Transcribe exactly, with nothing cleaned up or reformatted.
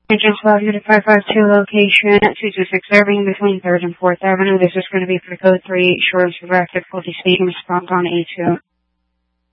Agents log you to five five two location at two two six Irving between third and fourth Avenue. This is going to be for code three, short of difficulty speed and response on A two.